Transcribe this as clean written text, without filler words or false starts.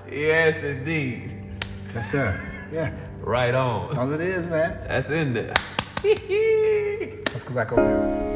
Yes, indeed. Yes, sir. Yeah. Right on. As long as it is, man. That's in there. Let's go back over here.